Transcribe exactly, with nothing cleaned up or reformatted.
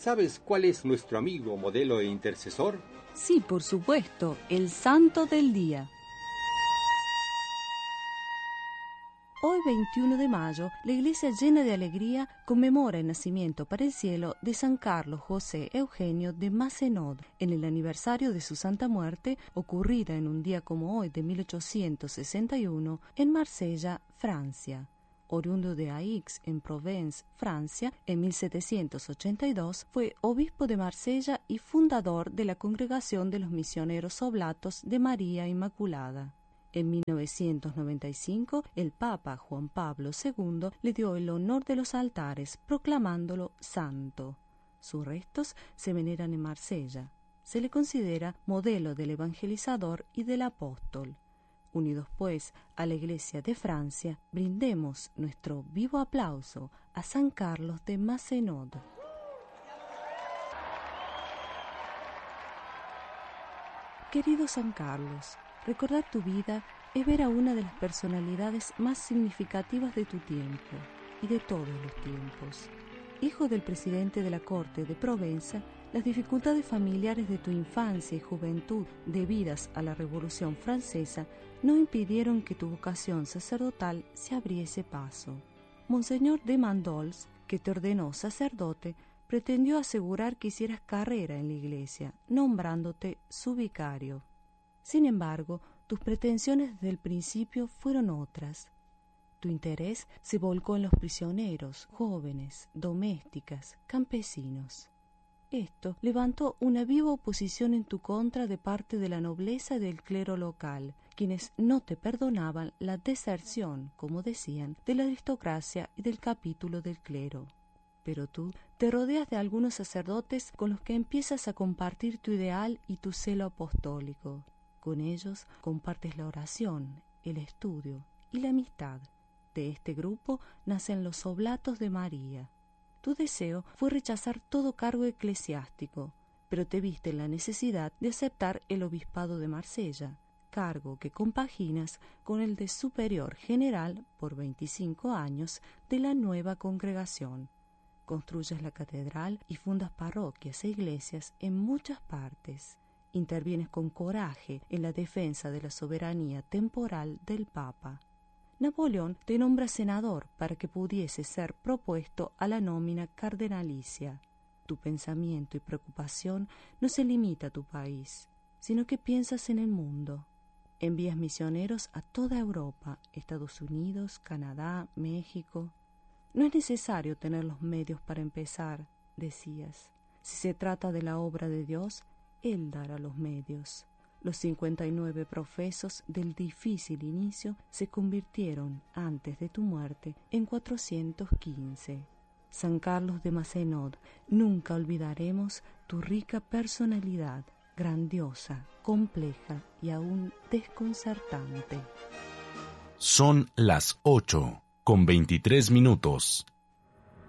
¿Sabes cuál es nuestro amigo, modelo e intercesor? Sí, por supuesto, el santo del día. Hoy, veintiuno de mayo, la iglesia llena de alegría conmemora el nacimiento para el cielo de San Carlos José Eugenio de Macenod, en el aniversario de su santa muerte, ocurrida en un día como hoy de mil ochocientos sesenta y uno en Marsella, Francia. Oriundo de Aix, en Provence, Francia, en mil setecientos ochenta y dos, fue obispo de Marsella y fundador de la Congregación de los Misioneros Oblatos de María Inmaculada. En mil novecientos noventa y cinco, el Papa Juan Pablo segundo le dio el honor de los altares, proclamándolo santo. Sus restos se veneran en Marsella. Se le considera modelo del evangelizador y del apóstol. Unidos, pues, a la Iglesia de Francia, brindemos nuestro vivo aplauso a San Carlos de Macenod. Querido San Carlos, recordar tu vida es ver a una de las personalidades más significativas de tu tiempo y de todos los tiempos. Hijo del presidente de la corte de Provenza, las dificultades familiares de tu infancia y juventud debidas a la Revolución Francesa no impidieron que tu vocación sacerdotal se abriese paso. Monseñor de Mandols, que te ordenó sacerdote, pretendió asegurar que hicieras carrera en la iglesia, nombrándote su vicario. Sin embargo, tus pretensiones desde el principio fueron otras. Tu interés se volcó en los prisioneros, jóvenes, domésticas, campesinos. Esto levantó una viva oposición en tu contra de parte de la nobleza y del clero local, quienes no te perdonaban la deserción, como decían, de la aristocracia y del capítulo del clero. Pero tú te rodeas de algunos sacerdotes con los que empiezas a compartir tu ideal y tu celo apostólico. Con ellos compartes la oración, el estudio y la amistad. De este grupo nacen los Oblatos de María. Tu deseo fue rechazar todo cargo eclesiástico, pero te viste en la necesidad de aceptar el obispado de Marsella, cargo que compaginas con el de superior general por veinticinco años de la nueva congregación. Construyes la catedral y fundas parroquias e iglesias en muchas partes. Intervienes con coraje en la defensa de la soberanía temporal del Papa. Napoleón te nombra senador para que pudiese ser propuesto a la nómina cardenalicia. Tu pensamiento y preocupación no se limita a tu país, sino que piensas en el mundo. Envías misioneros a toda Europa, Estados Unidos, Canadá, México. No es necesario tener los medios para empezar, decías. Si se trata de la obra de Dios, Él dará los medios. Los cincuenta y nueve profesos del difícil inicio se convirtieron, antes de tu muerte, en cuatrocientos quince. San Carlos de Macenod, nunca olvidaremos tu rica personalidad, grandiosa, compleja y aún desconcertante. Son las ocho, con veintitrés minutos.